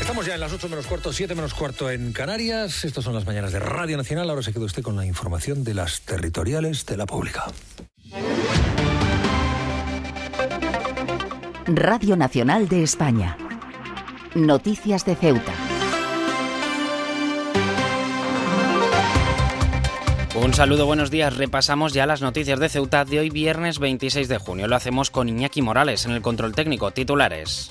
Estamos ya en las 8 menos cuarto, 7 menos cuarto en Canarias. Estas son las mañanas de Radio Nacional. Ahora se queda usted con la información de las territoriales de la pública. Radio Nacional de España. Noticias de Ceuta. Un saludo, buenos días. Repasamos ya las noticias de Ceuta de hoy, viernes 26 de junio. Lo hacemos con Iñaki Morales en el control técnico. Titulares.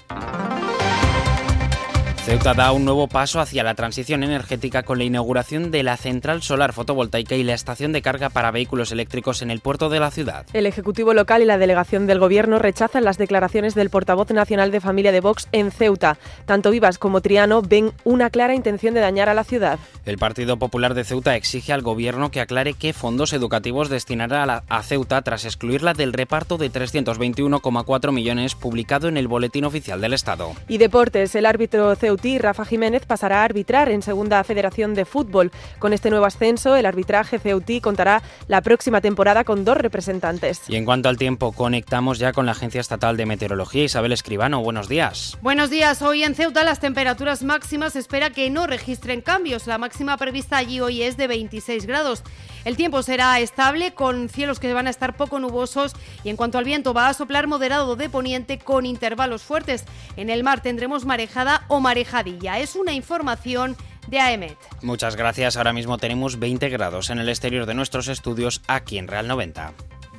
Ceuta da un nuevo paso hacia la transición energética con la inauguración de la central solar fotovoltaica y la estación de carga para vehículos eléctricos en el puerto de la ciudad. El Ejecutivo local y la delegación del Gobierno rechazan las declaraciones del portavoz nacional de familia de Vox en Ceuta. Tanto Vivas como Triano ven una clara intención de dañar a la ciudad. El Partido Popular de Ceuta exige al Gobierno que aclare qué fondos educativos destinará a Ceuta tras excluirla del reparto de 321,4 millones publicado en el Boletín Oficial del Estado. Y deportes, el árbitro ceutí Rafa Jiménez pasará a arbitrar en Segunda Federación de Fútbol. Con este nuevo ascenso, el arbitraje ceutí contará la próxima temporada con 2 representantes. Y en cuanto al tiempo, conectamos ya con la Agencia Estatal de Meteorología. Isabel Escribano, buenos días. Buenos días. Hoy en Ceuta las temperaturas máximas se espera que no registren cambios. La máxima prevista allí hoy es de 26 grados. El tiempo será estable, con cielos que van a estar poco nubosos, y en cuanto al viento va a soplar moderado de poniente con intervalos fuertes. En el mar tendremos marejada o marejadilla. Es una información de AEMET. Muchas gracias. Ahora mismo tenemos 20 grados en el exterior de nuestros estudios aquí en Real 90.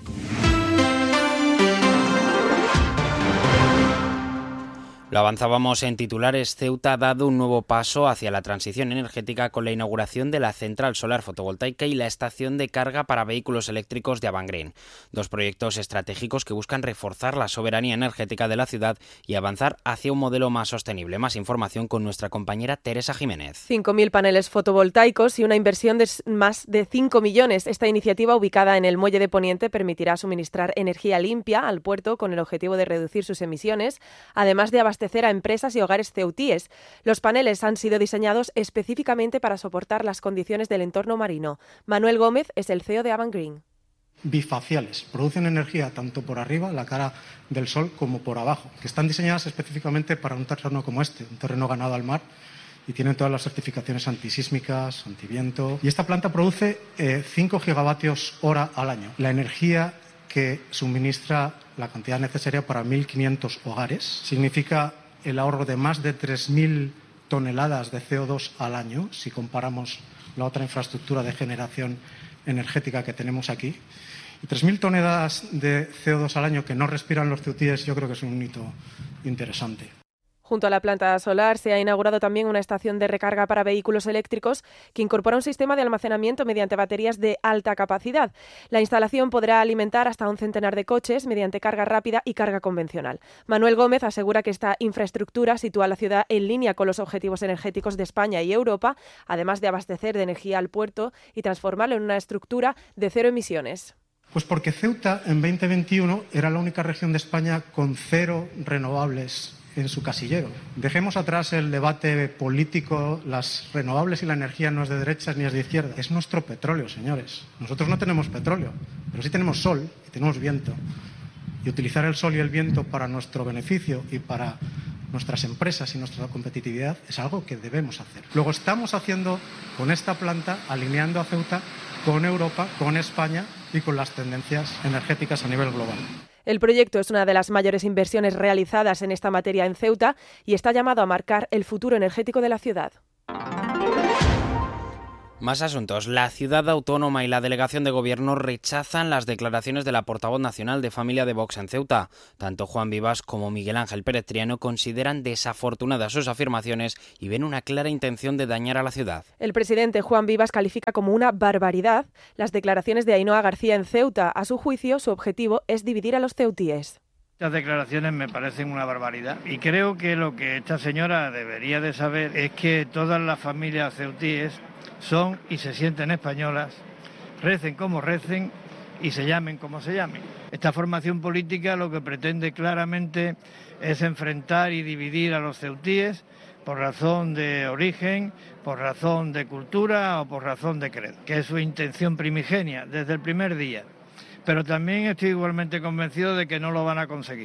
Lo avanzábamos en titulares. Ceuta ha dado un nuevo paso hacia la transición energética con la inauguración de la central solar fotovoltaica y la estación de carga para vehículos eléctricos de Avangren. 2 proyectos estratégicos que buscan reforzar la soberanía energética de la ciudad y avanzar hacia un modelo más sostenible. Más información con nuestra compañera Teresa Jiménez. 5.000 paneles fotovoltaicos y una inversión de más de 5 millones. Esta iniciativa, ubicada en el Muelle de Poniente, permitirá suministrar energía limpia al puerto con el objetivo de reducir sus emisiones, además de abastecer a empresas y hogares ceutíes. Los paneles han sido diseñados específicamente para soportar las condiciones del entorno marino. Manuel Gómez es el CEO de Avangren. Bifaciales, producen energía tanto por arriba, la cara del sol, como por abajo, que están diseñadas específicamente para un terreno como este, un terreno ganado al mar, y tienen todas las certificaciones antisísmicas, antiviento. Y esta planta produce 5 gigavatios hora al año. La energía que suministra la cantidad necesaria para 1.500 hogares significa el ahorro de más de 3.000 toneladas de CO2 al año, si comparamos la otra infraestructura de generación energética que tenemos aquí. Y 3.000 toneladas de CO2 al año que no respiran los ceutíes, yo creo que es un hito interesante. Junto a la planta solar se ha inaugurado también una estación de recarga para vehículos eléctricos que incorpora un sistema de almacenamiento mediante baterías de alta capacidad. La instalación podrá alimentar hasta un centenar de coches mediante carga rápida y carga convencional. Manuel Gómez asegura que esta infraestructura sitúa a la ciudad en línea con los objetivos energéticos de España y Europa, además de abastecer de energía al puerto y transformarlo en una estructura de 0 emisiones. Pues porque Ceuta en 2021 era la única región de España con 0 renovables en su casillero. Dejemos atrás el debate político. Las renovables y la energía no es de derechas ni es de izquierdas. Es nuestro petróleo, señores. Nosotros no tenemos petróleo, pero sí tenemos sol y tenemos viento. Y utilizar el sol y el viento para nuestro beneficio y para nuestras empresas y nuestra competitividad es algo que debemos hacer. Luego estamos haciendo con esta planta, alineando a Ceuta con Europa, con España y con las tendencias energéticas a nivel global. El proyecto es una de las mayores inversiones realizadas en esta materia en Ceuta y está llamado a marcar el futuro energético de la ciudad. Más asuntos. La ciudad autónoma y la delegación de gobierno rechazan las declaraciones de la portavoz nacional de familia de Vox en Ceuta. Tanto Juan Vivas como Miguel Ángel Pérez Triano consideran desafortunadas sus afirmaciones y ven una clara intención de dañar a la ciudad. El presidente Juan Vivas califica como una barbaridad las declaraciones de Ainhoa García en Ceuta. A su juicio, su objetivo es dividir a los ceutíes. Estas declaraciones me parecen una barbaridad y creo que lo que esta señora debería de saber es que todas las familias ceutíes son y se sienten españolas, recen como recen y se llamen como se llamen. Esta formación política lo que pretende claramente es enfrentar y dividir a los ceutíes por razón de origen, por razón de cultura o por razón de credo, que es su intención primigenia desde el primer día. Pero también estoy igualmente convencido de que no lo van a conseguir.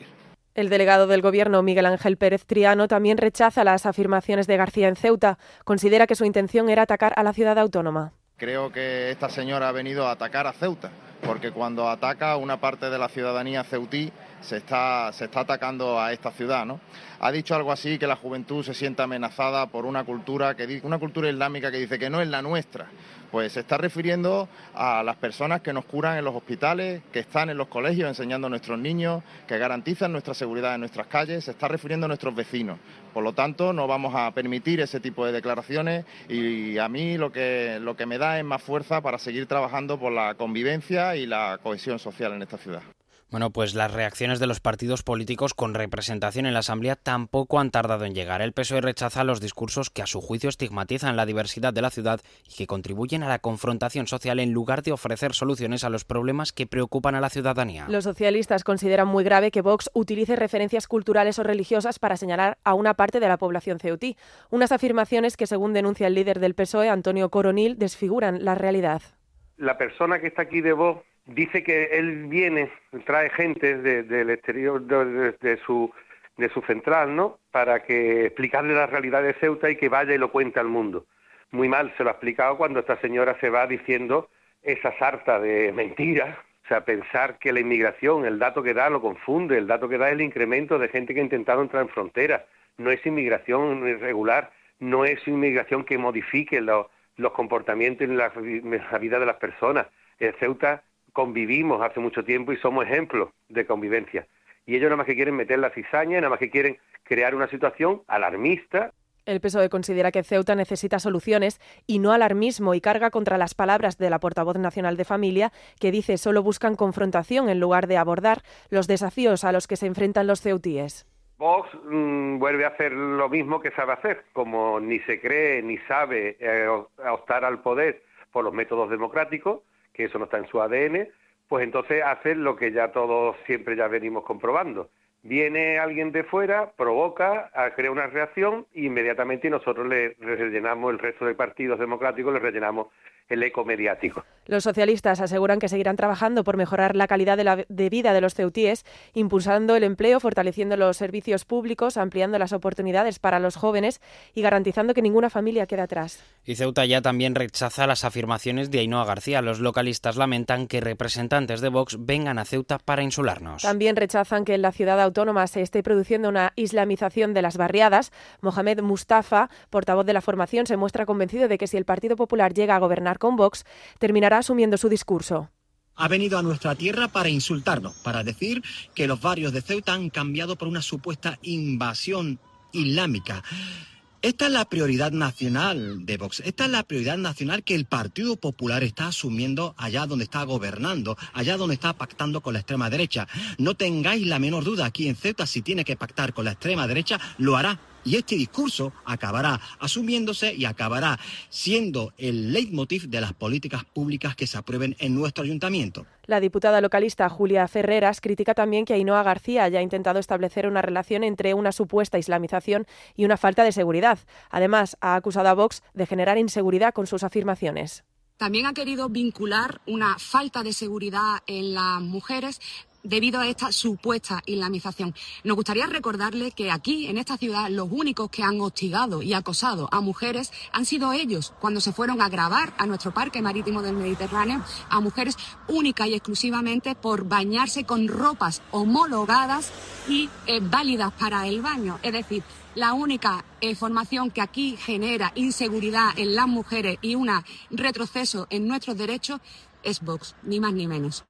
El delegado del Gobierno, Miguel Ángel Pérez Triano, también rechaza las afirmaciones de García en Ceuta. Considera que su intención era atacar a la ciudad autónoma. Creo que esta señora ha venido a atacar a Ceuta, porque cuando ataca a una parte de la ciudadanía ceutí, se está atacando a esta ciudad, ¿no? Ha dicho algo así, que la juventud se siente amenazada por una cultura islámica que dice que no es la nuestra. Pues se está refiriendo a las personas que nos curan en los hospitales, que están en los colegios enseñando a nuestros niños, que garantizan nuestra seguridad en nuestras calles, se está refiriendo a nuestros vecinos. Por lo tanto, no vamos a permitir ese tipo de declaraciones y a mí lo que me da es más fuerza para seguir trabajando por la convivencia y la cohesión social en esta ciudad. Bueno, pues las reacciones de los partidos políticos con representación en la Asamblea tampoco han tardado en llegar. El PSOE rechaza los discursos que a su juicio estigmatizan la diversidad de la ciudad y que contribuyen a la confrontación social en lugar de ofrecer soluciones a los problemas que preocupan a la ciudadanía. Los socialistas consideran muy grave que Vox utilice referencias culturales o religiosas para señalar a una parte de la población ceutí. Unas afirmaciones que, según denuncia el líder del PSOE, Antonio Coronil, desfiguran la realidad. La persona que está aquí de Vox dice que él trae gente del exterior de su central, ¿no? Para que explicarle la realidad de Ceuta y que vaya y lo cuente al mundo. Muy mal se lo ha explicado cuando esta señora se va diciendo esa sarta de mentiras. O sea, pensar que la inmigración, el dato que da lo confunde, el dato que da es el incremento de gente que ha intentado entrar en frontera. No es inmigración irregular, no es inmigración que modifique los comportamientos y la vida de las personas. En Ceuta convivimos hace mucho tiempo y somos ejemplos de convivencia. Y ellos nada más que quieren meter la cizaña, nada más que quieren crear una situación alarmista. El PSOE considera que Ceuta necesita soluciones y no alarmismo y carga contra las palabras de la portavoz nacional de Familia, que dice solo buscan confrontación en lugar de abordar los desafíos a los que se enfrentan los ceutíes. Vox vuelve a hacer lo mismo que sabe hacer, como ni se cree ni sabe optar al poder por los métodos democráticos, que eso no está en su ADN, pues entonces hace lo que ya todos siempre ya venimos comprobando. Viene alguien de fuera, provoca, crea una reacción y inmediatamente nosotros le rellenamos, el resto de partidos democráticos le rellenamos el eco mediático. Los socialistas aseguran que seguirán trabajando por mejorar la calidad de vida de los ceutíes, impulsando el empleo, fortaleciendo los servicios públicos, ampliando las oportunidades para los jóvenes y garantizando que ninguna familia quede atrás. Y Ceuta ya también rechaza las afirmaciones de Ainhoa García. Los localistas lamentan que representantes de Vox vengan a Ceuta para insularnos. También rechazan que en la ciudad autónoma se esté produciendo una islamización de las barriadas. Mohamed Mustafa, portavoz de la formación, se muestra convencido de que si el Partido Popular llega a gobernar con Vox, terminará asumiendo su discurso. Ha venido a nuestra tierra para insultarnos, para decir que los barrios de Ceuta han cambiado por una supuesta invasión islámica. Esta es la prioridad nacional de Vox, esta es la prioridad nacional que el Partido Popular está asumiendo allá donde está gobernando, allá donde está pactando con la extrema derecha. No tengáis la menor duda, aquí en Ceuta, si tiene que pactar con la extrema derecha, lo hará. Y este discurso acabará asumiéndose y acabará siendo el leitmotiv de las políticas públicas que se aprueben en nuestro ayuntamiento. La diputada localista Julia Ferreras critica también que Ainhoa García haya intentado establecer una relación entre una supuesta islamización y una falta de seguridad. Además, ha acusado a Vox de generar inseguridad con sus afirmaciones. También ha querido vincular una falta de seguridad en las mujeres debido a esta supuesta islamización. Nos gustaría recordarle que aquí, en esta ciudad, los únicos que han hostigado y acosado a mujeres han sido ellos, cuando se fueron a grabar a nuestro parque marítimo del Mediterráneo, a mujeres única y exclusivamente por bañarse con ropas homologadas y válidas para el baño. Es decir, la única formación que aquí genera inseguridad en las mujeres y un retroceso en nuestros derechos es Vox, ni más ni menos.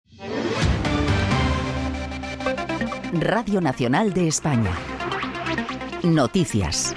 Radio Nacional de España. Noticias.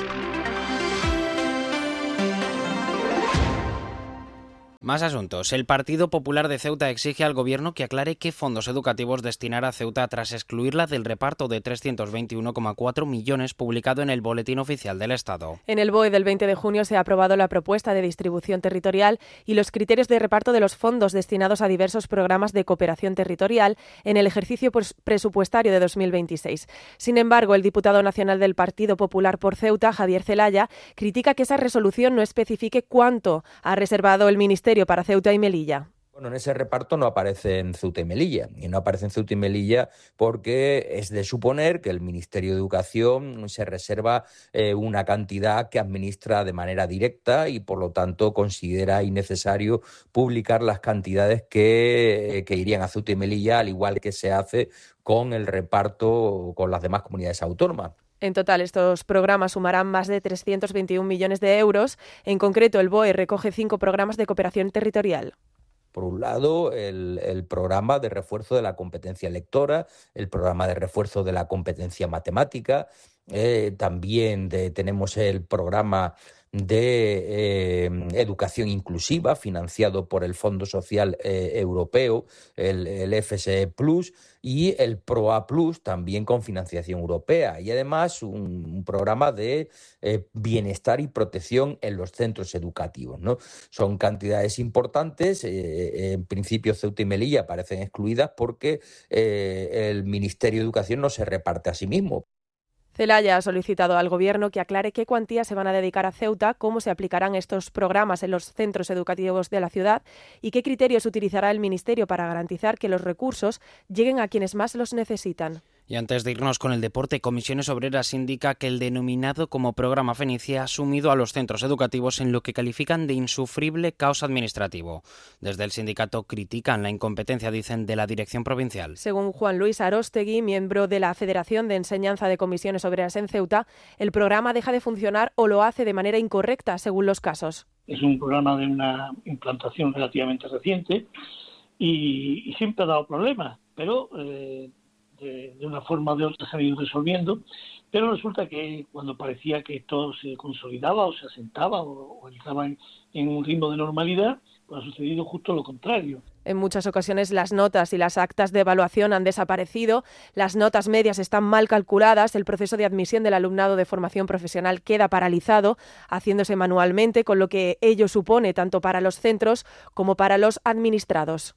Más asuntos. El Partido Popular de Ceuta exige al Gobierno que aclare qué fondos educativos destinará a Ceuta tras excluirla del reparto de 321,4 millones publicado en el Boletín Oficial del Estado. En el BOE del 20 de junio se ha aprobado la propuesta de distribución territorial y los criterios de reparto de los fondos destinados a diversos programas de cooperación territorial en el ejercicio presupuestario de 2026. Sin embargo, el diputado nacional del Partido Popular por Ceuta, Javier Zelaya, critica que esa resolución no especifique cuánto ha reservado el Ministerio para Ceuta y Melilla. Bueno, en ese reparto no aparecen Ceuta y Melilla, y no aparecen Ceuta y Melilla porque es de suponer que el Ministerio de Educación se reserva una cantidad que administra de manera directa y por lo tanto considera innecesario publicar las cantidades que irían a Ceuta y Melilla, al igual que se hace con el reparto con las demás comunidades autónomas. En total, estos programas sumarán más de 321 millones de euros. En concreto, el BOE recoge 5 programas de cooperación territorial. Por un lado, el programa de refuerzo de la competencia lectora, el programa de refuerzo de la competencia matemática, también tenemos el programa de educación inclusiva financiado por el Fondo Social Europeo, el FSE Plus, y el PROA Plus también con financiación europea, y además un programa de bienestar y protección en los centros educativos, ¿no? Son cantidades importantes. En principio Ceuta y Melilla parecen excluidas porque el Ministerio de Educación no se reparte a sí mismo. Celaya ha solicitado al Gobierno que aclare qué cuantías se van a dedicar a Ceuta, cómo se aplicarán estos programas en los centros educativos de la ciudad y qué criterios utilizará el Ministerio para garantizar que los recursos lleguen a quienes más los necesitan. Y antes de irnos con el deporte, Comisiones Obreras indica que el denominado como programa Fenicia ha sumido a los centros educativos en lo que califican de insufrible caos administrativo. Desde el sindicato critican la incompetencia, dicen, de la dirección provincial. Según Juan Luis Aróstegui, miembro de la Federación de Enseñanza de Comisiones Obreras en Ceuta, el programa deja de funcionar o lo hace de manera incorrecta según los casos. Es un programa de una implantación relativamente reciente y siempre ha dado problemas, pero de una forma o de otra se ha ido resolviendo, pero resulta que cuando parecía que esto se consolidaba o se asentaba o entraba en un ritmo de normalidad, pues ha sucedido justo lo contrario. En muchas ocasiones las notas y las actas de evaluación han desaparecido, las notas medias están mal calculadas, el proceso de admisión del alumnado de formación profesional queda paralizado, haciéndose manualmente, con lo que ello supone tanto para los centros como para los administrados.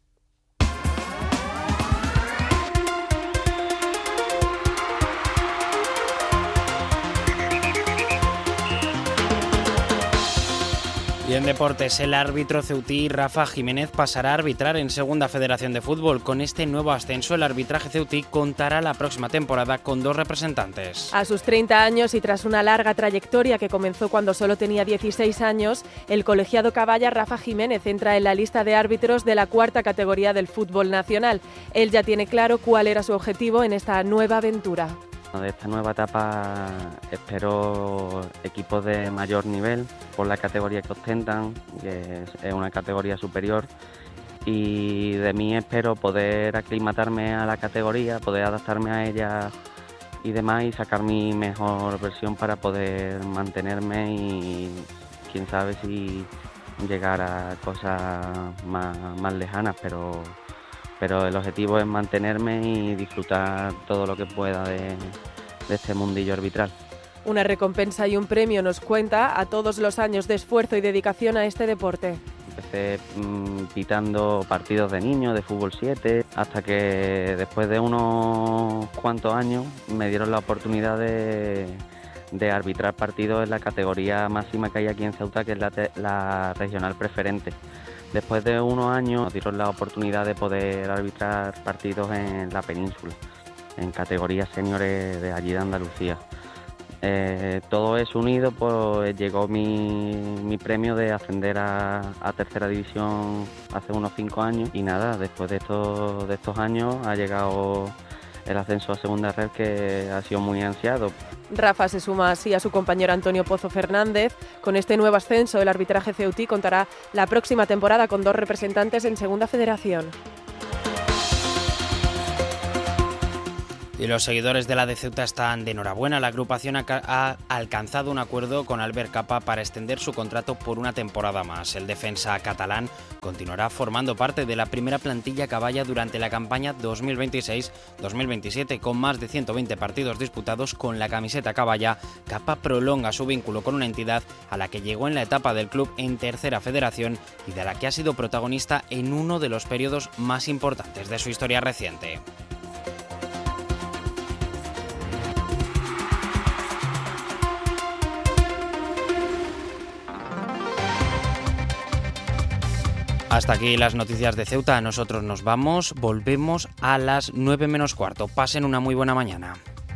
Y en deportes, el árbitro ceutí Rafa Jiménez pasará a arbitrar en Segunda Federación de Fútbol. Con este nuevo ascenso, el arbitraje ceutí contará la próxima temporada con 2 representantes. A sus 30 años y tras una larga trayectoria que comenzó cuando solo tenía 16 años, el colegiado caballa Rafa Jiménez entra en la lista de árbitros de la 4ª categoría del fútbol nacional. Él ya tiene claro cuál era su objetivo en esta nueva aventura. De esta nueva etapa espero equipos de mayor nivel por la categoría que ostentan, que es una categoría superior, y de mí espero poder aclimatarme a la categoría, poder adaptarme a ella y demás y sacar mi mejor versión para poder mantenerme y quién sabe si llegar a cosas más lejanas, pero el objetivo es mantenerme y disfrutar todo lo que pueda de este mundillo arbitral. Una recompensa y un premio, nos cuenta, a todos los años de esfuerzo y dedicación a este deporte. Empecé pitando partidos de niños, de fútbol 7, hasta que después de unos cuantos años me dieron la oportunidad de arbitrar partidos en la categoría máxima que hay aquí en Ceuta, que es la regional preferente. Después de unos años nos dieron la oportunidad de poder arbitrar partidos en la península, en categorías seniores de allí de Andalucía. Todo eso unido, pues llegó mi premio de ascender a tercera división hace unos 5 años y nada, después de estos años ha llegado el ascenso a segunda red, que ha sido muy ansiado. Rafa se suma así a su compañero Antonio Pozo Fernández. Con este nuevo ascenso, el arbitraje ceutí contará la próxima temporada con 2 representantes en Segunda Federación. Y los seguidores de la de Ceuta están de enhorabuena. La agrupación ha alcanzado un acuerdo con Albert Capa para extender su contrato por una temporada más. El defensa catalán continuará formando parte de la primera plantilla caballa durante la campaña 2026-2027. Con más de 120 partidos disputados con la camiseta caballa, Capa prolonga su vínculo con una entidad a la que llegó en la etapa del club en tercera federación y de la que ha sido protagonista en uno de los periodos más importantes de su historia reciente. Hasta aquí las noticias de Ceuta. Nosotros nos vamos, volvemos a las 9 menos cuarto. Pasen una muy buena mañana.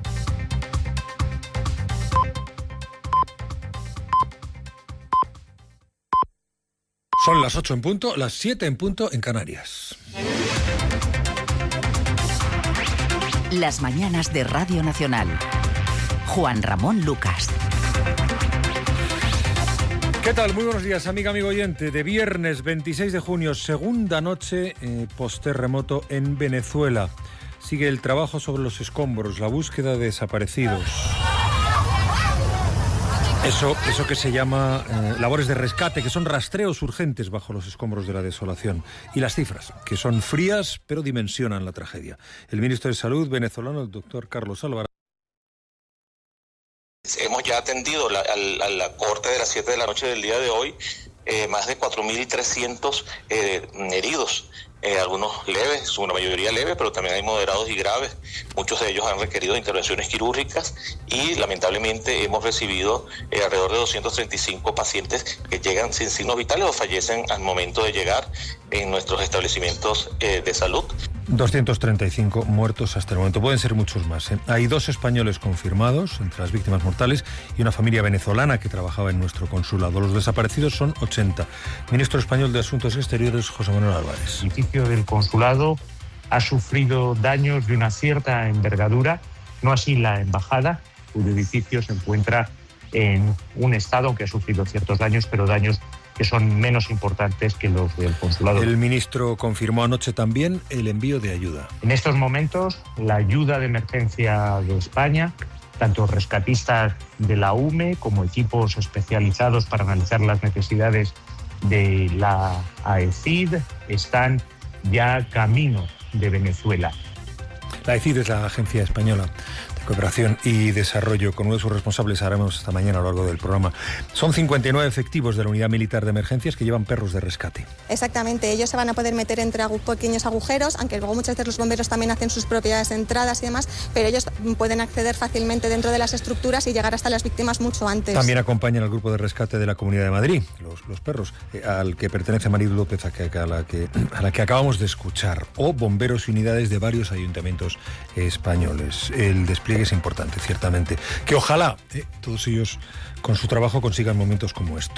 Son las 8 en punto, las 7 en punto en Canarias. Las mañanas de Radio Nacional. Juan Ramón Lucas. ¿Qué tal? Muy buenos días, amigo oyente. De viernes 26 de junio, segunda noche post-terremoto en Venezuela. Sigue el trabajo sobre los escombros, la búsqueda de desaparecidos. Eso que se llama labores de rescate, que son rastreos urgentes bajo los escombros de la desolación. Y las cifras, que son frías, pero dimensionan la tragedia. El ministro de Salud venezolano, el doctor Carlos Alvarado. Hemos ya atendido a la corte de las 7 de la noche del día de hoy, más de 4.300 heridos. Algunos leves, una mayoría leve, pero también hay moderados y graves. Muchos de ellos han requerido intervenciones quirúrgicas y lamentablemente hemos recibido alrededor de 235 pacientes que llegan sin signos vitales o fallecen al momento de llegar en nuestros establecimientos de salud. 235 muertos hasta el momento. Pueden ser muchos más. Hay 2 españoles confirmados entre las víctimas mortales y una familia venezolana que trabajaba en nuestro consulado. Los desaparecidos son 80. Ministro español de Asuntos Exteriores, José Manuel Álvarez. El edificio del consulado ha sufrido daños de una cierta envergadura, no así la embajada, cuyo edificio se encuentra en un estado que ha sufrido ciertos daños, pero daños que son menos importantes que los del consulado. El ministro confirmó anoche también el envío de ayuda. En estos momentos, la ayuda de emergencia de España, tanto rescatistas de la UME como equipos especializados para analizar las necesidades de la AECID, están ya camino de Venezuela. La AECID es la Agencia Española de Cooperación y Desarrollo. Con uno de sus responsables haremos esta mañana a lo largo del programa. Son 59 efectivos de la Unidad Militar de Emergencias que llevan perros de rescate. Exactamente, ellos se van a poder meter entre pequeños agujeros, aunque luego muchas veces los bomberos también hacen sus propias entradas y demás, pero ellos pueden acceder fácilmente dentro de las estructuras y llegar hasta las víctimas mucho antes. También acompañan al grupo de rescate de la Comunidad de Madrid, los perros, al que pertenece María López, a la que acabamos de escuchar, o bomberos y unidades de varios ayuntamientos españoles. El despliegue es importante, ciertamente. Que ojalá todos ellos con su trabajo consigan momentos como estos.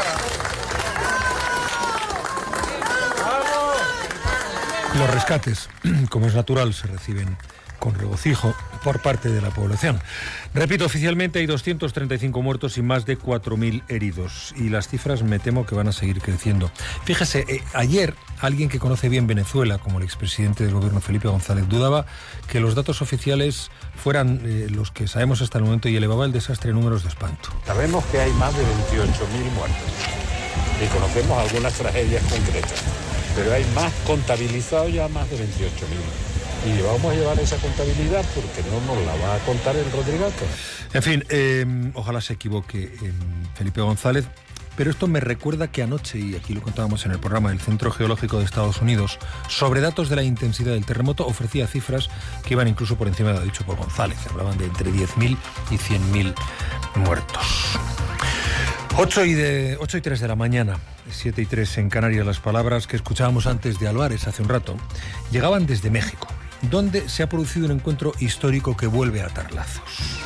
Los rescates, como es natural, se reciben con regocijo por parte de la población. Repito, oficialmente hay 235 muertos y más de 4.000 heridos. Y las cifras me temo que van a seguir creciendo. Fíjese, ayer alguien que conoce bien Venezuela, como el expresidente del gobierno Felipe González, dudaba que los datos oficiales fueran los que sabemos hasta el momento y elevaba el desastre en números de espanto. Sabemos que hay más de 28.000 muertos y conocemos algunas tragedias concretas, pero hay más contabilizados ya, más de 28.000. Y vamos a llevar esa contabilidad porque no nos la va a contar el Rodrigato. En fin, ojalá se equivoque Felipe González, pero esto me recuerda que anoche, y aquí lo contábamos en el programa del Centro Geológico de Estados Unidos, sobre datos de la intensidad del terremoto, ofrecía cifras que iban incluso por encima de lo dicho por González. Hablaban de entre 10.000 y 100.000 muertos. 8 y 3 de la mañana, 7 y 3 en Canarias. Las palabras que escuchábamos antes de Álvarez hace un rato llegaban desde México, donde se ha producido un encuentro histórico que vuelve a atar lazos.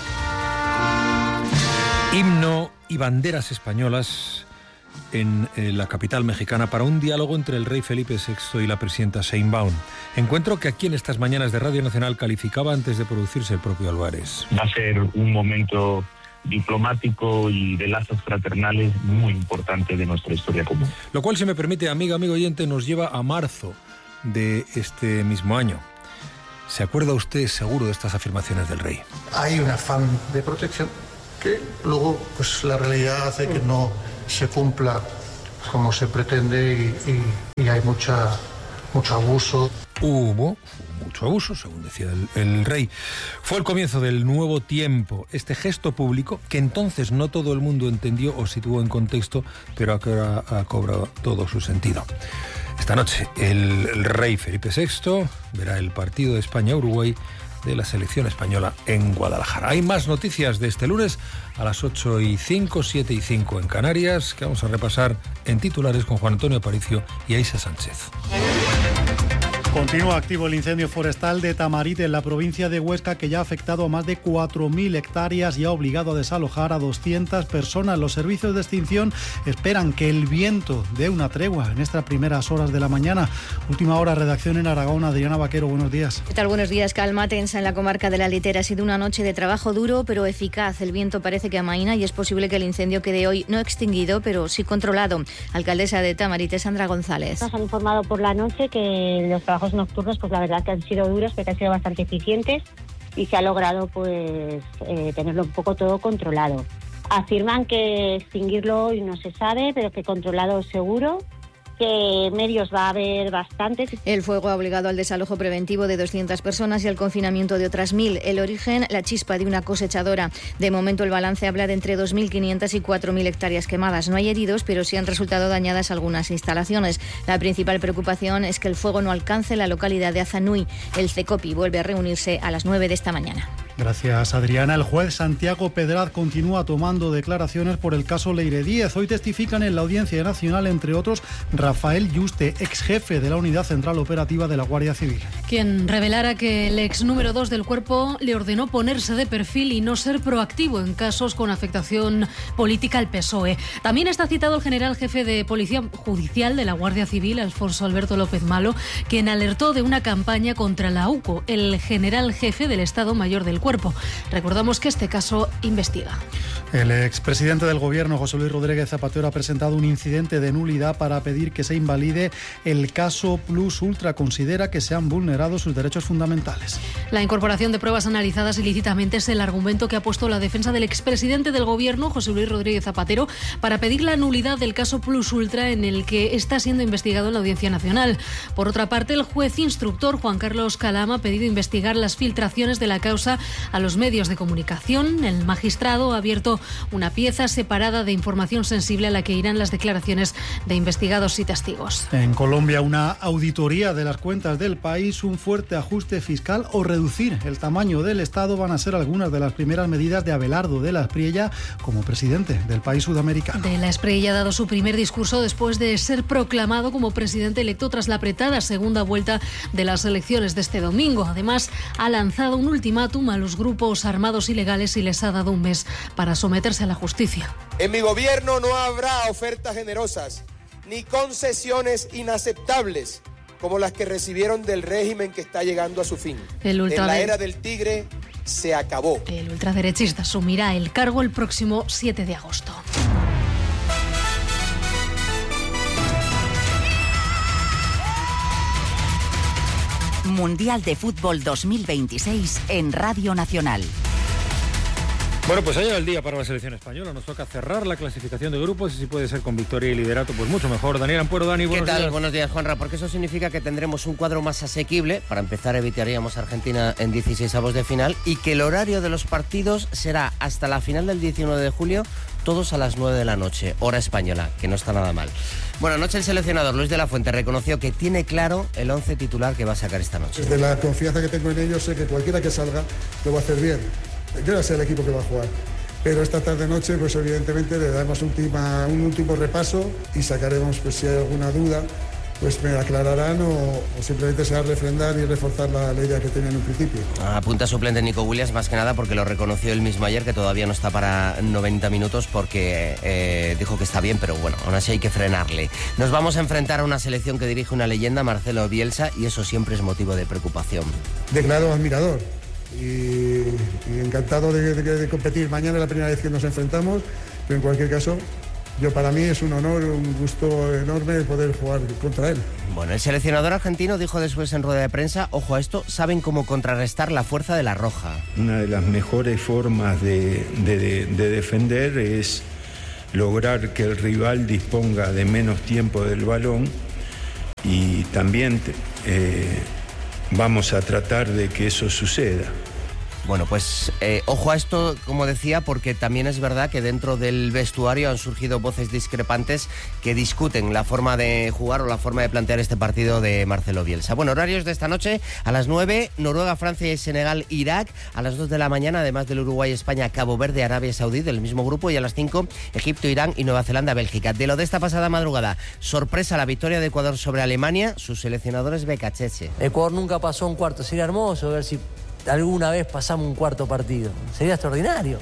Himno y banderas españolas en la capital mexicana para un diálogo entre el rey Felipe VI y la presidenta Sheinbaum. Encuentro que aquí en estas mañanas de Radio Nacional calificaba antes de producirse el propio Álvarez. Va a ser un momento diplomático y de lazos fraternales muy importante de nuestra historia común. Lo cual, si me permite, amigo oyente, nos lleva a marzo de este mismo año. ¿Se acuerda usted seguro de estas afirmaciones del rey? Hay un afán de protección que luego pues la realidad hace que no se cumpla como se pretende y hay mucho abuso. Hubo mucho abuso, según decía el rey. Fue el comienzo del nuevo tiempo, este gesto público que entonces no todo el mundo entendió o situó en contexto, pero que ahora ha cobrado todo su sentido. Esta noche el rey Felipe VI verá el partido de España-Uruguay de la selección española en Guadalajara. Hay más noticias de este lunes a las 8:05, 7:05 en Canarias, que vamos a repasar en titulares con Juan Antonio Aparicio y Aisa Sánchez. Continúa activo el incendio forestal de Tamarite en la provincia de Huesca, que ya ha afectado a más de 4.000 hectáreas y ha obligado a desalojar a 200 personas. Los servicios de extinción esperan que el viento dé una tregua en estas primeras horas de la mañana. Última hora, redacción en Aragón. Adriana Vaquero, buenos días. ¿Qué tal? Buenos días. Calma tensa en la comarca de la Litera. Ha sido una noche de trabajo duro, pero eficaz. El viento parece que amaina y es posible que el incendio quede hoy no extinguido, pero sí controlado. Alcaldesa de Tamarite, Sandra González. Nos han informado por la noche que los trabajos nocturnos, pues la verdad que han sido duros, pero que han sido bastante eficientes y se ha logrado pues tenerlo un poco todo controlado. Afirman que extinguirlo hoy no se sabe, pero que controlado seguro, que medios va a haber bastantes. El fuego ha obligado al desalojo preventivo de 200 personas y al confinamiento de otras 1.000. El origen, la chispa de una cosechadora. De momento el balance habla de entre 2.500 y 4.000 hectáreas quemadas. No hay heridos, pero sí han resultado dañadas algunas instalaciones. La principal preocupación es que el fuego no alcance la localidad de Azanui. El CECOPI vuelve a reunirse a las 9 de esta mañana. Gracias, Adriana. El juez Santiago Pedraz continúa tomando declaraciones por el caso Leire Díez. Hoy testifican en la Audiencia Nacional, entre otros, Rafael Yuste, ex jefe de la Unidad Central Operativa de la Guardia Civil. Quien revelara que el ex número 2 del Cuerpo le ordenó ponerse de perfil y no ser proactivo en casos con afectación política al PSOE. También está citado el general jefe de Policía Judicial de la Guardia Civil, Alfonso Alberto López Malo, quien alertó de una campaña contra la UCO, el general jefe del Estado Mayor del Cuerpo. Recordamos que este caso investiga. El expresidente del Gobierno, José Luis Rodríguez Zapatero, ha presentado un incidente de nulidad para pedir que se invalide el caso Plus Ultra. Considera que se han vulnerado sus derechos fundamentales. La incorporación de pruebas analizadas ilícitamente es el argumento que ha puesto la defensa del expresidente del Gobierno, José Luis Rodríguez Zapatero, para pedir la nulidad del caso Plus Ultra, en el que está siendo investigado en la Audiencia Nacional. Por otra parte, el juez instructor Juan Carlos Calama ha pedido investigar las filtraciones de la causa a los medios de comunicación. El magistrado ha abierto una pieza separada de información sensible a la que irán las declaraciones de investigados y testigos. En Colombia, una auditoría de las cuentas del país, un fuerte ajuste fiscal o reducir el tamaño del Estado van a ser algunas de las primeras medidas de Abelardo de la Espriella como presidente del país sudamericano. De la Espriella ha dado su primer discurso después de ser proclamado como presidente electo tras la apretada segunda vuelta de las elecciones de este domingo. Además, ha lanzado un ultimátum a los grupos armados ilegales y les ha dado un mes para someterse a la justicia. En mi gobierno no habrá ofertas generosas ni concesiones inaceptables como las que recibieron del régimen que está llegando a su fin. En la era del tigre se acabó. El ultraderechista asumirá el cargo el próximo 7 de agosto. Mundial de Fútbol 2026 en Radio Nacional. Bueno, pues ha llegado el día para la selección española. Nos toca cerrar la clasificación de grupos y si puede ser con victoria y liderato, pues mucho mejor. Daniel Ampuero, Dani, buenos días. ¿Qué tal? Buenos días, Juanra, porque eso significa que tendremos un cuadro más asequible. Para empezar, evitaríamos a Argentina en 16avos de final y que el horario de los partidos será hasta la final del 19 de julio, todos a las 9 de la noche, hora española, que no está nada mal. Bueno, anoche el seleccionador Luis de la Fuente reconoció que tiene claro el 11 titular que va a sacar esta noche. Desde la confianza que tengo en ellos, sé que cualquiera que salga lo va a hacer bien. Yo ya sé el equipo que va a jugar, pero esta tarde-noche, pues evidentemente le daremos un último repaso y sacaremos, pues si hay alguna duda, pues me aclararán o simplemente se va a refrendar y reforzar la idea que tenía en un principio. Apunta suplente Nico Williams, más que nada porque lo reconoció él mismo ayer, que todavía no está para 90 minutos porque dijo que está bien, pero bueno, aún así hay que frenarle. Nos vamos a enfrentar a una selección que dirige una leyenda, Marcelo Bielsa, y eso siempre es motivo de preocupación. Declarado admirador. Y encantado de competir. Mañana es la primera vez que nos enfrentamos, pero en cualquier caso, para mí es un honor, un gusto enorme poder jugar contra él. Bueno, el seleccionador argentino dijo después en rueda de prensa, ojo a esto, saben cómo contrarrestar la fuerza de la Roja. Una de las mejores formas de defender es lograr que el rival disponga de menos tiempo del balón y también vamos a tratar de que eso suceda. Bueno, pues ojo a esto, como decía, porque también es verdad que dentro del vestuario han surgido voces discrepantes que discuten la forma de jugar o la forma de plantear este partido de Marcelo Bielsa. Bueno, horarios de esta noche: a las 9, Noruega, Francia y Senegal, Irak; a las 2 de la mañana, además del Uruguay, España, Cabo Verde, Arabia Saudí, del mismo grupo; y a las 5, Egipto, Irán y Nueva Zelanda, Bélgica. De lo de esta pasada madrugada, sorpresa la victoria de Ecuador sobre Alemania. Su seleccionador es Becacheche. Ecuador nunca pasó un cuarto, sería hermoso ver si alguna vez pasamos un cuarto partido. Sería extraordinario.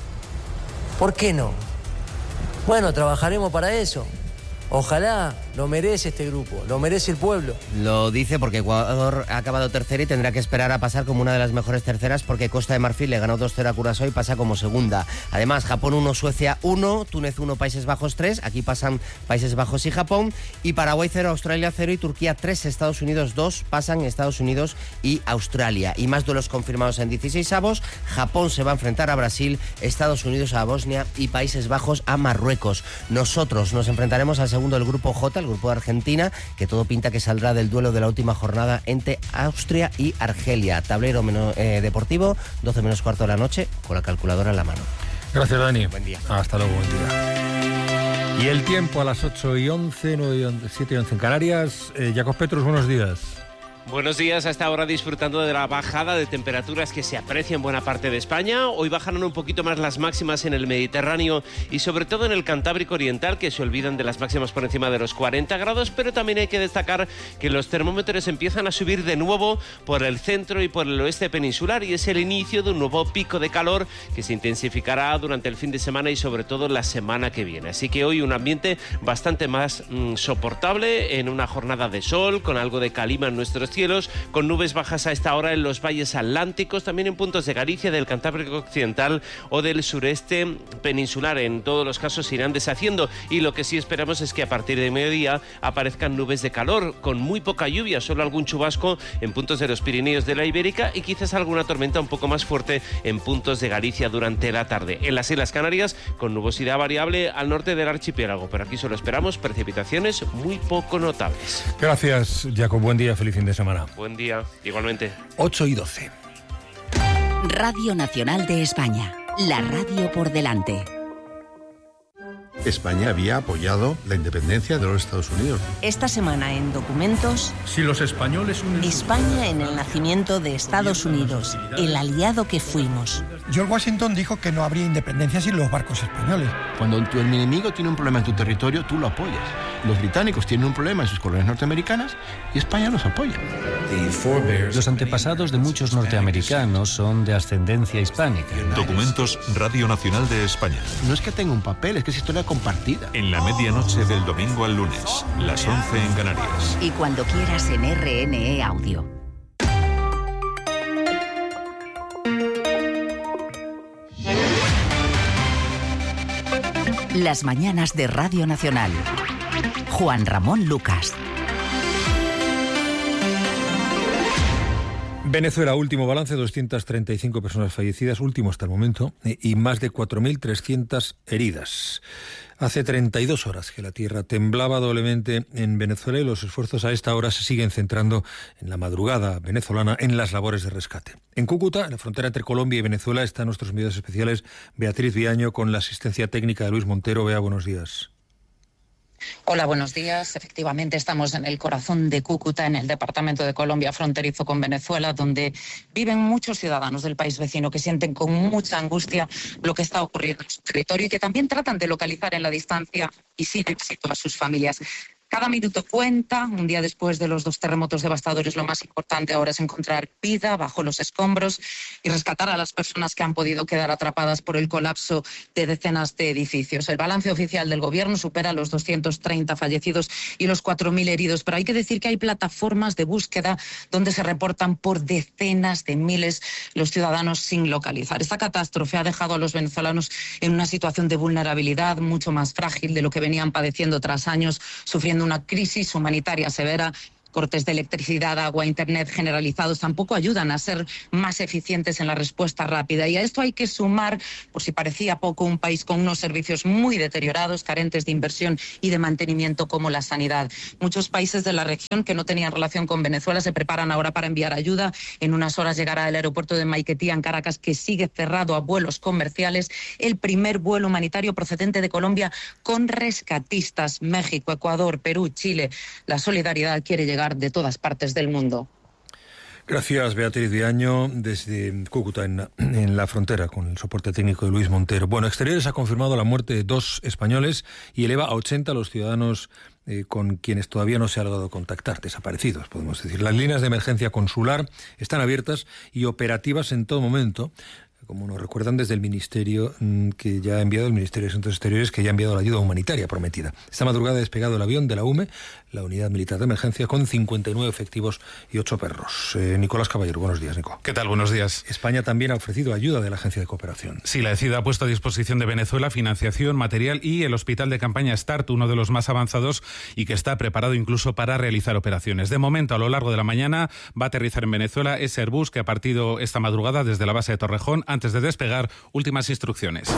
¿Por qué no? Bueno, trabajaremos para eso. Ojalá, lo merece este grupo, lo merece el pueblo. Lo dice porque Ecuador ha acabado tercera y tendrá que esperar a pasar como una de las mejores terceras, porque Costa de Marfil le ganó 2-0 a Curazao y pasa como segunda. Además, Japón 1, Suecia 1, Túnez 1, Países Bajos 3, aquí pasan Países Bajos y Japón, y Paraguay 0, Australia 0 y Turquía 3, Estados Unidos 2, pasan Estados Unidos y Australia. Y más duelos confirmados en 16avos: Japón se va a enfrentar a Brasil, Estados Unidos a Bosnia y Países Bajos a Marruecos. Nosotros nos enfrentaremos al segundo del grupo J, el grupo de Argentina, que todo pinta que saldrá del duelo de la última jornada entre Austria y Argelia. Tablero deportivo, 12 menos cuarto de la noche, con la calculadora en la mano. Gracias, Dani. Buen día. Hasta luego, buen día. Y el tiempo a las 8:11, 7:11 en Canarias. Jacob Petrus, buenos días. Buenos días, hasta ahora disfrutando de la bajada de temperaturas que se aprecia en buena parte de España. Hoy bajaron un poquito más las máximas en el Mediterráneo y sobre todo en el Cantábrico Oriental, que se olvidan de las máximas por encima de los 40 grados, pero también hay que destacar que los termómetros empiezan a subir de nuevo por el centro y por el oeste peninsular, y es el inicio de un nuevo pico de calor que se intensificará durante el fin de semana y sobre todo la semana que viene. Así que hoy un ambiente bastante más soportable, en una jornada de sol, con algo de calima en nuestros cielos, con nubes bajas a esta hora en los valles atlánticos, también en puntos de Galicia, del Cantábrico Occidental o del sureste peninsular. En todos los casos se irán deshaciendo, y lo que sí esperamos es que a partir de mediodía aparezcan nubes de calor, con muy poca lluvia, solo algún chubasco en puntos de los Pirineos de la Ibérica y quizás alguna tormenta un poco más fuerte en puntos de Galicia durante la tarde. En las Islas Canarias, con nubosidad variable al norte del archipiélago, pero aquí solo esperamos precipitaciones muy poco notables. Gracias, Jacob. Buen día, feliz fin de semana. Buen día, igualmente. 8:12. Radio Nacional de España, la radio por delante. España había apoyado la independencia de los Estados Unidos. Esta semana en Documentos, Si los españoles unen España en el nacimiento de Estados Unidos, el aliado que fuimos. George Washington dijo que no habría independencia sin los barcos españoles. Cuando tu enemigo tiene un problema en tu territorio, tú lo apoyas. Los británicos tienen un problema en sus colonias norteamericanas y España los apoya. Los antepasados de muchos norteamericanos son de ascendencia hispánica. Documentos Radio Nacional de España. No es que tenga un papel, es que es historia compartida. En la medianoche del domingo al lunes, las 11 en Canarias. Y cuando quieras en RNE Audio. Las mañanas de Radio Nacional. Juan Ramón Lucas. Venezuela, último balance: 235 personas fallecidas, último hasta el momento, y más de 4.300 heridas. Hace 32 horas que la tierra temblaba doblemente en Venezuela, y los esfuerzos a esta hora se siguen centrando en la madrugada venezolana en las labores de rescate. En Cúcuta, en la frontera entre Colombia y Venezuela, están nuestros enviados especiales Beatriz Viaño con la asistencia técnica de Luis Montero. Bea, buenos días. Hola, buenos días. Efectivamente, estamos en el corazón de Cúcuta, en el departamento de Colombia, fronterizo con Venezuela, donde viven muchos ciudadanos del país vecino que sienten con mucha angustia lo que está ocurriendo en su territorio y que también tratan de localizar en la distancia y sin éxito a sus familias. Cada minuto cuenta. Un día después de los 2 terremotos devastadores, lo más importante ahora es encontrar vida bajo los escombros y rescatar a las personas que han podido quedar atrapadas por el colapso de decenas de edificios. El balance oficial del gobierno supera los 230 fallecidos y los 4.000 heridos, pero hay que decir que hay plataformas de búsqueda donde se reportan por decenas de miles los ciudadanos sin localizar. Esta catástrofe ha dejado a los venezolanos en una situación de vulnerabilidad mucho más frágil de lo que venían padeciendo tras años sufriendo una crisis humanitaria severa, cortes de electricidad, agua, internet generalizados tampoco ayudan a ser más eficientes en la respuesta rápida. Y a esto hay que sumar, por si parecía poco, un país con unos servicios muy deteriorados, carentes de inversión y de mantenimiento como la sanidad. Muchos países de la región que no tenían relación con Venezuela se preparan ahora para enviar ayuda. En unas horas llegará al aeropuerto de Maiquetía, en Caracas, que sigue cerrado a vuelos comerciales, el primer vuelo humanitario procedente de Colombia con rescatistas. México, Ecuador, Perú, Chile. La solidaridad quiere llegar de todas partes del mundo. Gracias, Beatriz Viaño, desde Cúcuta, en la frontera, con el soporte técnico de Luis Montero. Bueno, Exteriores ha confirmado la muerte de 2 españoles y eleva a 80 a los ciudadanos con quienes todavía no se ha logrado contactar, desaparecidos, podemos decir. Las líneas de emergencia consular están abiertas y operativas en todo momento, como nos recuerdan desde el Ministerio que ya ha enviado, el Ministerio de Asuntos Exteriores, que ya ha enviado la ayuda humanitaria prometida. Esta madrugada ha despegado el avión de la UME, la Unidad Militar de Emergencia, con 59 efectivos y 8 perros. Nicolás Caballero, buenos días, Nico. ¿Qué tal? Buenos días. España también ha ofrecido ayuda de la Agencia de Cooperación. Sí, la ECID ha puesto a disposición de Venezuela financiación, material y el hospital de campaña START, uno de los más avanzados y que está preparado incluso para realizar operaciones. De momento, a lo largo de la mañana, va a aterrizar en Venezuela ese Airbus que ha partido esta madrugada desde la base de Torrejón. Antes de despegar, últimas instrucciones.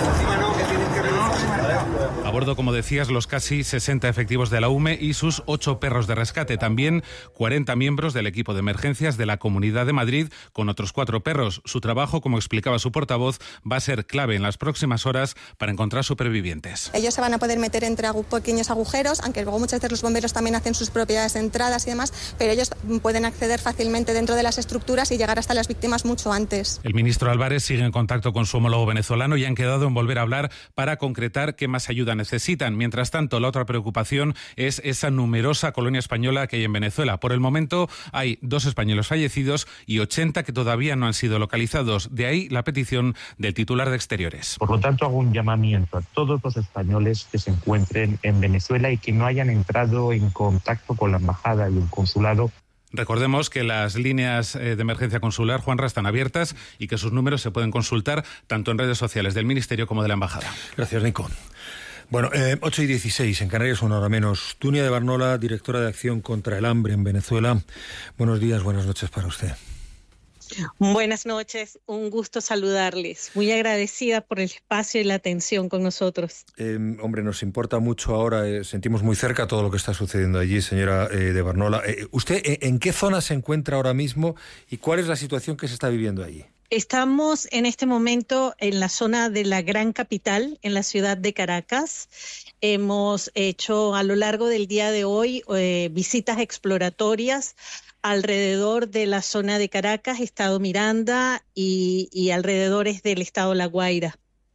A bordo, como decías, los casi 60 efectivos de la UME y sus 8 perros de rescate. También 40 miembros del equipo de emergencias de la Comunidad de Madrid con otros 4 perros. Su trabajo, como explicaba su portavoz, va a ser clave en las próximas horas para encontrar supervivientes. Ellos se van a poder meter entre pequeños agujeros, aunque luego muchas veces los bomberos también hacen sus propias entradas y demás, pero ellos pueden acceder fácilmente dentro de las estructuras y llegar hasta las víctimas mucho antes. El ministro Álvarez sigue en contacto con su homólogo venezolano y han quedado en volver a hablar para concretar qué más ayuda necesitan. Mientras tanto, la otra preocupación es esa numerosa colonia española que hay en Venezuela. Por el momento hay 2 españoles fallecidos y 80 que todavía no han sido localizados. De ahí la petición del titular de Exteriores. Por lo tanto, hago un llamamiento a todos los españoles que se encuentren en Venezuela y que no hayan entrado en contacto con la embajada y el consulado. Recordemos que las líneas de emergencia consular, Juanra, están abiertas y que sus números se pueden consultar tanto en redes sociales del Ministerio como de la Embajada. Gracias, Nico. Bueno, 8:16, en Canarias, 1 hora menos. Dunia de Barnola, directora de Acción contra el Hambre en Venezuela. Buenos días, buenas noches para usted. Buenas noches, un gusto saludarles. Muy agradecida por el espacio y la atención con nosotros. Hombre, nos importa mucho ahora, sentimos muy cerca todo lo que está sucediendo allí, señora de Barnola. ¿Usted en qué zona se encuentra ahora mismo y cuál es la situación que se está viviendo allí? Estamos en este momento en la zona de la gran capital, en la ciudad de Caracas. Hemos hecho a lo largo del día de hoy visitas exploratorias alrededor de la zona de Caracas, Estado Miranda y alrededores del Estado La Guaira.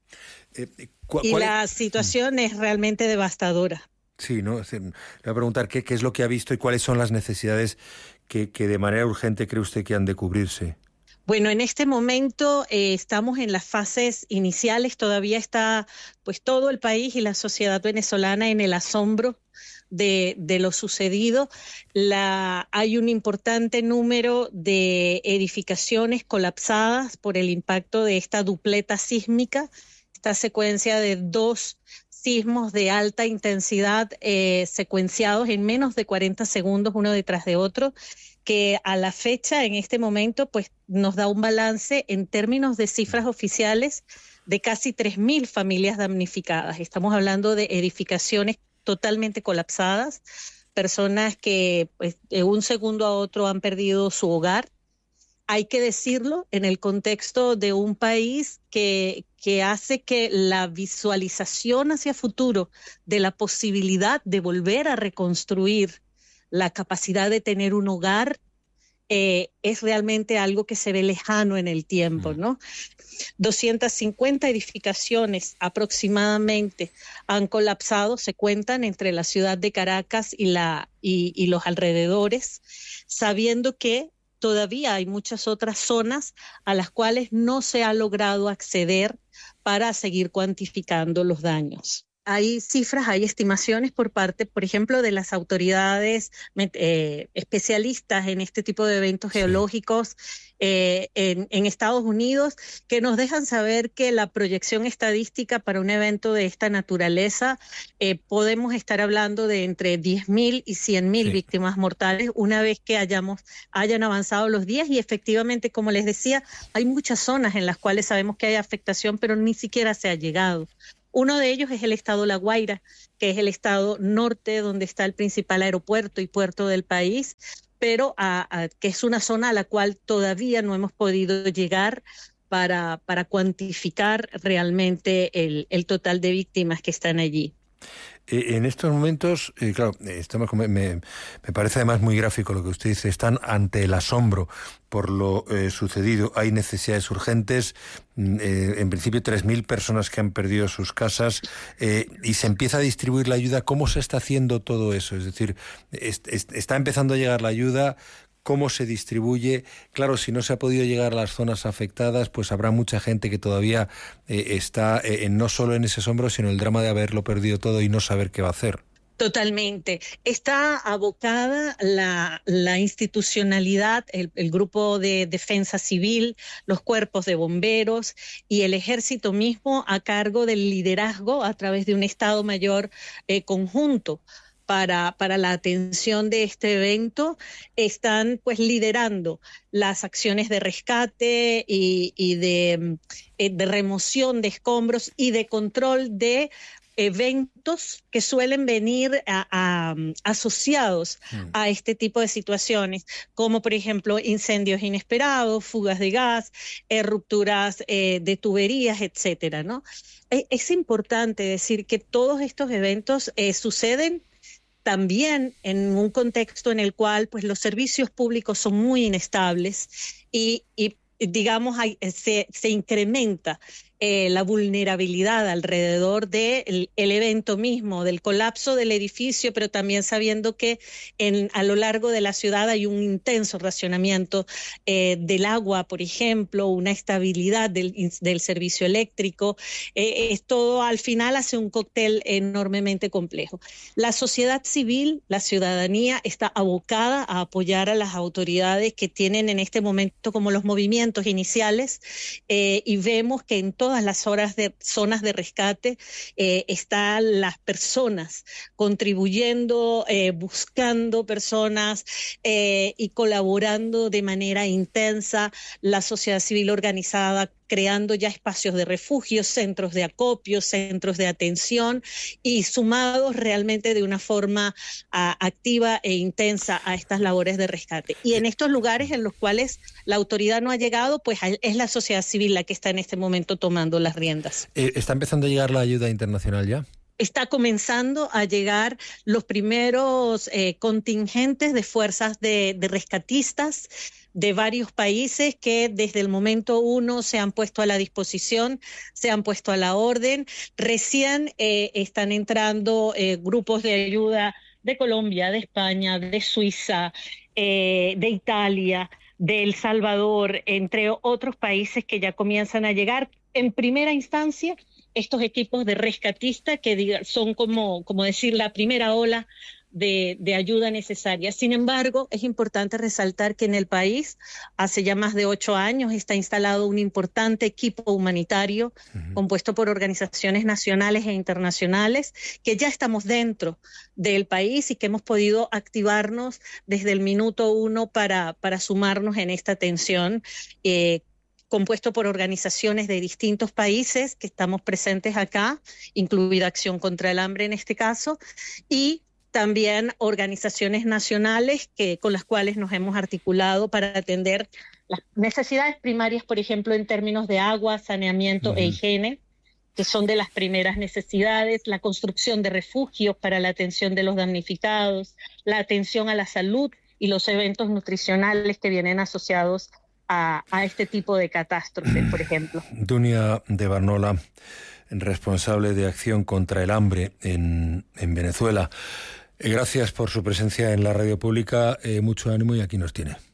La situación es realmente devastadora. Sí, ¿no? Le voy a preguntar qué es lo que ha visto y cuáles son las necesidades que de manera urgente cree usted que han de cubrirse. Bueno, en este momento estamos en las fases iniciales, todavía está pues todo el país y la sociedad venezolana en el asombro de lo sucedido. Hay un importante número de edificaciones colapsadas por el impacto de esta dupleta sísmica, esta secuencia de 2 sismos de alta intensidad secuenciados en menos de 40 segundos uno detrás de otro, que a la fecha, en este momento, pues nos da un balance en términos de cifras oficiales de casi 3.000 familias damnificadas. Estamos hablando de edificaciones totalmente colapsadas, personas que pues, de un segundo a otro han perdido su hogar. Hay que decirlo en el contexto de un país que hace que la visualización hacia futuro de la posibilidad de volver a reconstruir la capacidad de tener un hogar es realmente algo que se ve lejano en el tiempo, ¿no? 250 edificaciones aproximadamente han colapsado, se cuentan entre la ciudad de Caracas y los alrededores, sabiendo que todavía hay muchas otras zonas a las cuales no se ha logrado acceder para seguir cuantificando los daños. hay cifras, hay estimaciones por parte, por ejemplo, de las autoridades especialistas en este tipo de eventos geológicos en Estados Unidos, que nos dejan saber que la proyección estadística para un evento de esta naturaleza podemos estar hablando de entre 10.000 y 100.000 víctimas mortales una vez que hayan avanzado los días, y efectivamente, como les decía, hay muchas zonas en las cuales sabemos que hay afectación, pero ni siquiera se ha llegado. Uno de ellos es el estado La Guaira, que es el estado norte donde está el principal aeropuerto y puerto del país, pero que es una zona a la cual todavía no hemos podido llegar para cuantificar realmente el total de víctimas que están allí. En estos momentos, claro, me parece además muy gráfico lo que usted dice, están ante el asombro por lo sucedido. Hay necesidades urgentes, en principio 3.000 personas que han perdido sus casas, y se empieza a distribuir la ayuda. ¿Cómo se está haciendo todo eso? Es decir, está empezando a llegar la ayuda. ¿Cómo se distribuye? Claro, si no se ha podido llegar a las zonas afectadas, pues habrá mucha gente que todavía está no solo en ese asombro, sino el drama de haberlo perdido todo y no saber qué va a hacer. Totalmente. Está abocada la institucionalidad, el grupo de defensa civil, los cuerpos de bomberos y el ejército mismo a cargo del liderazgo a través de un Estado Mayor conjunto. Para la atención de este evento, están pues liderando las acciones de rescate y de remoción de escombros y de control de eventos que suelen venir asociados a este tipo de situaciones, como por ejemplo incendios inesperados, fugas de gas, rupturas de tuberías, etcétera, ¿no? Es importante decir que todos estos eventos suceden también en un contexto en el cual pues, los servicios públicos son muy inestables y digamos, se incrementa la vulnerabilidad alrededor del evento mismo, del colapso del edificio, pero también sabiendo que a lo largo de la ciudad hay un intenso racionamiento del agua, por ejemplo, una estabilidad del servicio eléctrico. Todo al final hace un cóctel enormemente complejo. La sociedad civil, la ciudadanía, está abocada a apoyar a las autoridades que tienen en este momento como los movimientos iniciales, y vemos que en todas las zonas de rescate están las personas contribuyendo, buscando personas y colaborando de manera intensa, la sociedad civil organizada creando ya espacios de refugio, centros de acopio, centros de atención, y sumados realmente de una forma activa e intensa a estas labores de rescate. Y en estos lugares en los cuales la autoridad no ha llegado, pues es la sociedad civil la que está en este momento tomando las riendas. ¿Está empezando a llegar la ayuda internacional ya? Está comenzando a llegar los primeros contingentes de fuerzas de rescatistas de varios países que desde el momento uno se han puesto a la disposición, se han puesto a la orden. Recién están entrando grupos de ayuda de Colombia, de España, de Suiza, de Italia, de El Salvador, entre otros países que ya comienzan a llegar. En primera instancia, estos equipos de rescatistas que son como decir la primera ola de ayuda necesaria. Sin embargo, es importante resaltar que en el país, hace ya más de 8 años, está instalado un importante equipo humanitario compuesto por organizaciones nacionales e internacionales, que ya estamos dentro del país y que hemos podido activarnos desde el minuto 1 para sumarnos en esta atención, compuesto por organizaciones de distintos países que estamos presentes acá, incluida Acción contra el Hambre en este caso, y también organizaciones nacionales con las cuales nos hemos articulado para atender las necesidades primarias, por ejemplo, en términos de agua, saneamiento e higiene, que son de las primeras necesidades, la construcción de refugios para la atención de los damnificados, la atención a la salud y los eventos nutricionales que vienen asociados a este tipo de catástrofes, por ejemplo. Dunia de Barnola, responsable de Acción contra el Hambre en Venezuela. Gracias por su presencia en la radio pública, mucho ánimo y aquí nos tiene.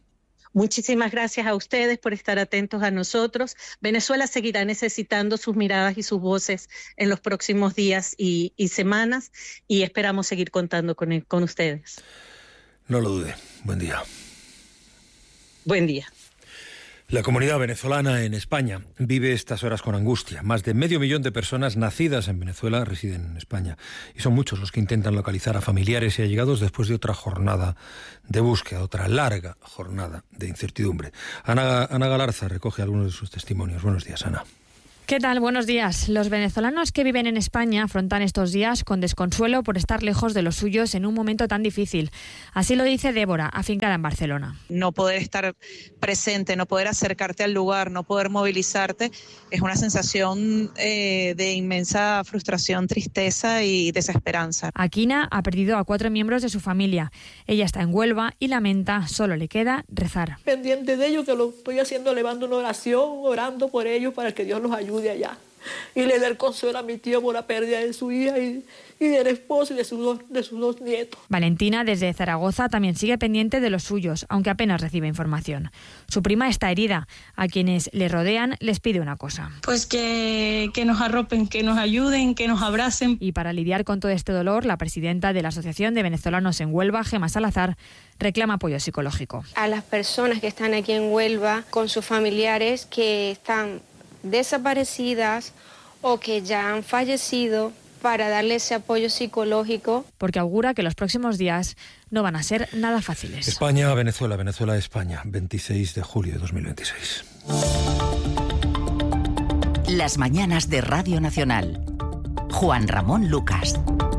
Muchísimas gracias a ustedes por estar atentos a nosotros. Venezuela seguirá necesitando sus miradas y sus voces en los próximos días y semanas, y esperamos seguir contando con ustedes. No lo dude. Buen día. Buen día. La comunidad venezolana en España vive estas horas con angustia. Más de 500.000 de personas nacidas en Venezuela residen en España. Y son muchos los que intentan localizar a familiares y allegados después de otra jornada de búsqueda, otra larga jornada de incertidumbre. Ana Galarza recoge algunos de sus testimonios. Buenos días, Ana. ¿Qué tal? Buenos días. Los venezolanos que viven en España afrontan estos días con desconsuelo por estar lejos de los suyos en un momento tan difícil. Así lo dice Débora, afincada en Barcelona. No poder estar presente, no poder acercarte al lugar, no poder movilizarte, es una sensación de inmensa frustración, tristeza y desesperanza. Aquina ha perdido a 4 miembros de su familia. Ella está en Huelva y lamenta, solo le queda rezar. Pendiente de ellos, que lo estoy haciendo, elevando una oración, orando por ellos para que Dios los ayude allá y le dé el consuelo a mi tío por la pérdida de su hija y del esposo y de sus dos nietos. Valentina, desde Zaragoza, también sigue pendiente de los suyos, aunque apenas recibe información. Su prima está herida. A quienes le rodean les pide una cosa. Pues que nos arropen, que nos ayuden, que nos abracen. Y para lidiar con todo este dolor, la presidenta de la Asociación de Venezolanos en Huelva, Gemma Salazar, reclama apoyo psicológico. A las personas que están aquí en Huelva con sus familiares que están desaparecidas o que ya han fallecido, para darle ese apoyo psicológico. Porque augura que los próximos días no van a ser nada fáciles. España, Venezuela, Venezuela, España, 26 de julio de 2026. Las mañanas de Radio Nacional. Juan Ramón Lucas.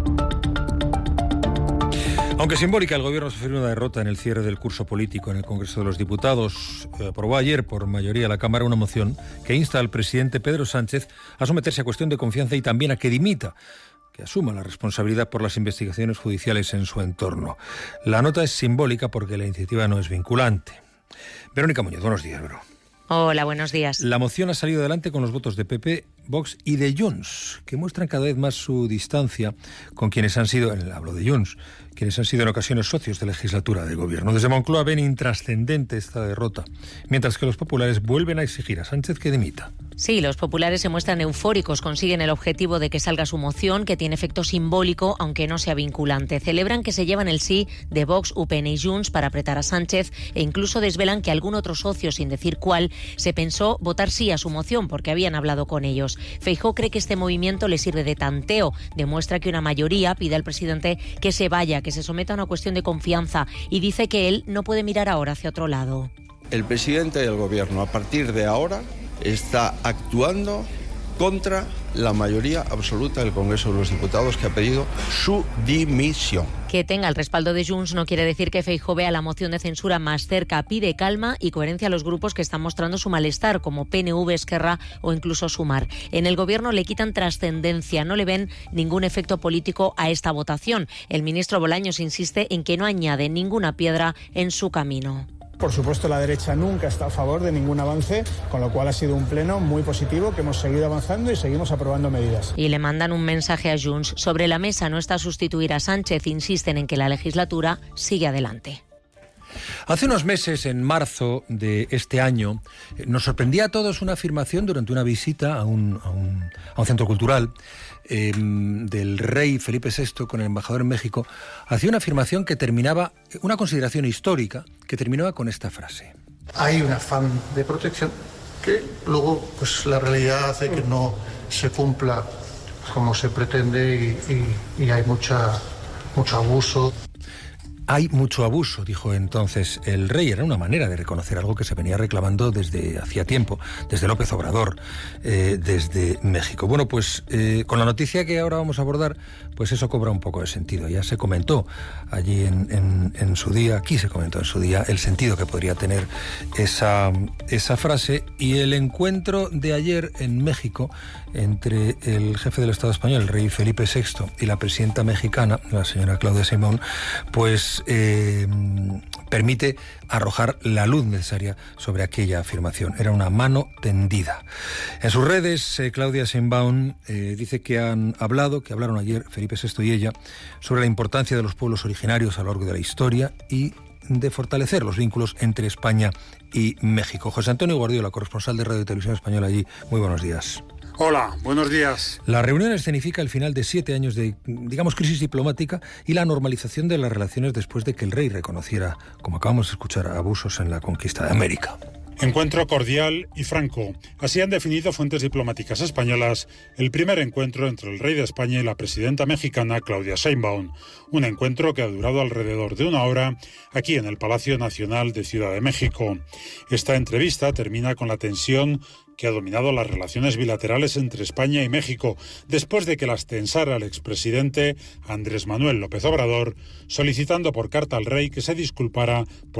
Aunque simbólica, el Gobierno sufrió una derrota en el cierre del curso político en el Congreso de los Diputados. Aprobó ayer por mayoría la Cámara una moción que insta al presidente Pedro Sánchez a someterse a cuestión de confianza y también a que dimita, que asuma la responsabilidad por las investigaciones judiciales en su entorno. La nota es simbólica porque la iniciativa no es vinculante. Verónica Muñoz, buenos días, bro. Hola, buenos días. La moción ha salido adelante con los votos de PP, Vox y de Junts, que muestran cada vez más su distancia con quienes han sido, hablo de Junts, quienes han sido en ocasiones socios de legislatura del gobierno. Desde Moncloa ven intrascendente esta derrota, mientras que los populares vuelven a exigir a Sánchez que dimita. Sí, los populares se muestran eufóricos, consiguen el objetivo de que salga su moción, que tiene efecto simbólico, aunque no sea vinculante. Celebran que se llevan el sí de Vox, UPN y Junts para apretar a Sánchez e incluso desvelan que algún otro socio, sin decir cuál, se pensó votar sí a su moción porque habían hablado con ellos. Feijóo cree que este movimiento le sirve de tanteo, demuestra que una mayoría pide al presidente que se vaya, que se someta a una cuestión de confianza y dice que él no puede mirar ahora hacia otro lado. El presidente del gobierno a partir de ahora está actuando contra la mayoría absoluta del Congreso de los Diputados, que ha pedido su dimisión. Que tenga el respaldo de Junts no quiere decir que Feijóo vea la moción de censura más cerca. Pide calma y coherencia a los grupos que están mostrando su malestar, como PNV, Esquerra o incluso Sumar. En el gobierno le quitan trascendencia, no le ven ningún efecto político a esta votación. El ministro Bolaños insiste en que no añade ninguna piedra en su camino. Por supuesto, la derecha nunca está a favor de ningún avance, con lo cual ha sido un pleno muy positivo, que hemos seguido avanzando y seguimos aprobando medidas. Y le mandan un mensaje a Junts. Sobre la mesa no está sustituir a Sánchez, insisten en que la legislatura sigue adelante. Hace unos meses, en marzo de este año, nos sorprendía a todos una afirmación durante una visita a un centro cultural del rey Felipe VI con el embajador en México. Hacía una afirmación que terminaba, una consideración histórica, que terminaba con esta frase. Hay un afán de protección que luego pues la realidad hace que no se cumpla como se pretende y hay mucho abuso. Hay mucho abuso, dijo entonces el rey. Era una manera de reconocer algo que se venía reclamando desde hacía tiempo, desde López Obrador, desde México. Bueno, pues con la noticia que ahora vamos a abordar, pues eso cobra un poco de sentido. Ya se comentó allí en su día, aquí se comentó en su día, el sentido que podría tener esa frase. Y el encuentro de ayer en México entre el jefe del Estado español, el rey Felipe VI, y la presidenta mexicana, la señora Claudia Sheinbaum, pues permite arrojar la luz necesaria sobre aquella afirmación. Era una mano tendida. En sus redes, Claudia Sheinbaum dice que hablaron ayer Felipe VI y ella sobre la importancia de los pueblos originarios a lo largo de la historia y de fortalecer los vínculos entre España y México. José Antonio Guardiola, corresponsal de Radio y Televisión Española allí. Muy buenos días. Hola, buenos días. La reunión escenifica el final de 7 años de, crisis diplomática y la normalización de las relaciones después de que el rey reconociera, como acabamos de escuchar, abusos en la conquista de América. Encuentro cordial y franco. Así han definido fuentes diplomáticas españolas el primer encuentro entre el rey de España y la presidenta mexicana Claudia Sheinbaum. Un encuentro que ha durado alrededor de 1 hora aquí en el Palacio Nacional de Ciudad de México. Esta entrevista termina con la tensión que ha dominado las relaciones bilaterales entre España y México, después de que las tensara el expresidente Andrés Manuel López Obrador, solicitando por carta al rey que se disculpara por